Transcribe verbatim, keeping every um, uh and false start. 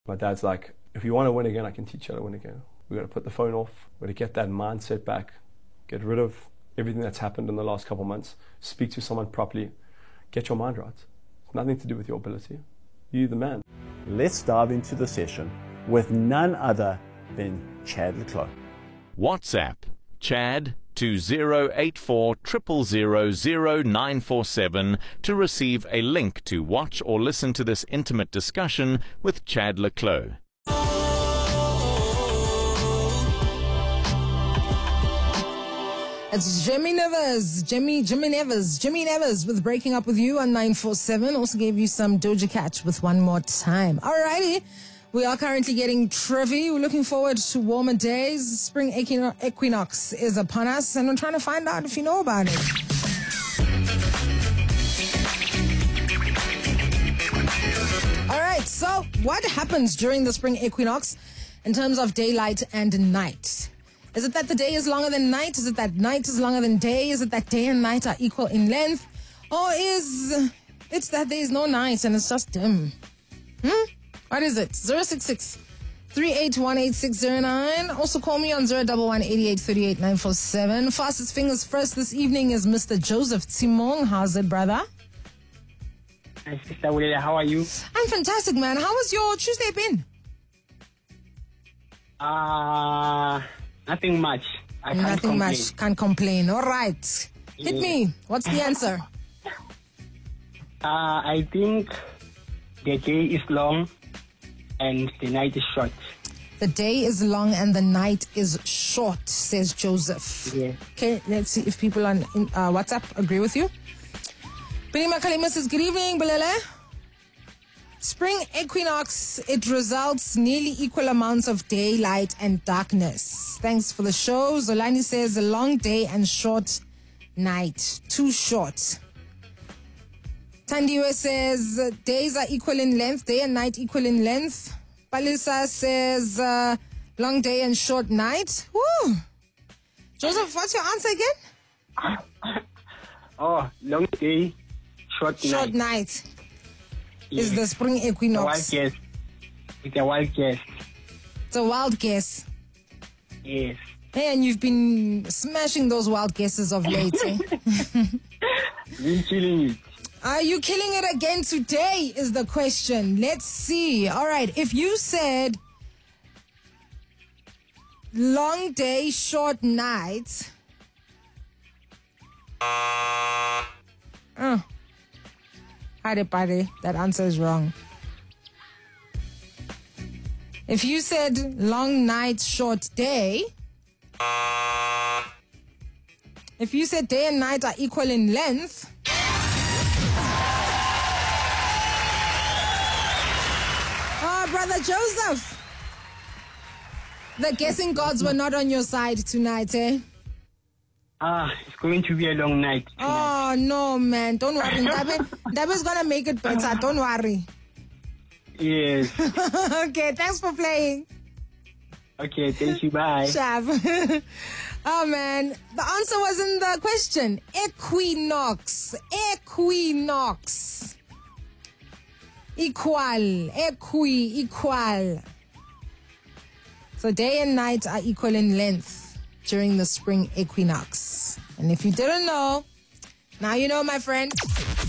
My dad's like, if you want to win again, I can teach you how to win again. We've got to put the phone off. We've got to get that mindset back. Get rid of everything that's happened in the last couple of months. Speak to someone properly. Get your mind right. It's nothing to do with your ability. You're the man. Let's dive into the session with none other than Chad le Clos. WhatsApp Chad to zero eight four zero zero zero zero nine four seven to receive a link to watch or listen to this intimate discussion with Chad le Clos. It's Jimmy Nevers, Jimmy, Jimmy Nevers, Jimmy Nevers with Breaking Up With You on nine four seven. Also gave you some Doja Cat with One More Time. Alrighty, we are currently getting trivial. We're looking forward to warmer days. Spring equino- equinox is upon us, and I'm trying to find out if you know about it. Alright, so what happens during the spring equinox in terms of daylight and night? Is it that the day is longer than night? Is it that night is longer than day? Is it that day and night are equal in length? Or is it that there is no night and it's just dim? Hmm? What is it? zero six six, three eight one, eight six zero nine. Also call me on zero one one, eight eight three eight, nine four seven. Fastest fingers first this evening is Mister Joseph Tsimong. How's it, brother? Hi, Sister Wulela. How are you? I'm fantastic, man. How was your Tuesday been? Ah... Uh... Nothing much. I can't Nothing complain. much. Can't complain. All right. Hit Yeah. me. What's the answer? Uh, I think the day is long and the night is short. The day is long and the night is short, says Joseph. Yeah. Okay, let's see if people on uh, WhatsApp agree with you. Benima Kalima says, good evening, Bulele. Spring equinox, it results nearly equal amounts of daylight and darkness. Thanks for the show. Zolani says a long day and short night. Too short. Tandiwe says uh, days are equal in length. Day and night equal in length. Palisa says uh, long day and short night. Woo! Joseph, what's your answer again? Oh, long day, short, Short night. night. Yes. Is the spring A wild equinox. guess. It's a wild guess. It's a wild guess. Yes. Hey, and you've been smashing those wild guesses of late, eh? Been killing it. Are you killing it again today is the question. Let's see. All right. If you said long day, short night. Oh. Hare pare. That answer is wrong. If you said long night, short day. If you said day and night are equal in length. Oh, Brother Joseph. The guessing gods were not on your side tonight, eh? Ah, it's going to be a long night tonight. Oh, no, man. Don't worry. Ndabe, Ndabe's going to make it better. Don't worry. Yes. Okay, thanks for playing. Okay, thank you. Bye. Shav. Oh, man. The answer was in the question. Equinox. Equinox. Equal. Equi. Equal. So day and night are equal in length during the spring equinox. And if you didn't know, now you know, my friend.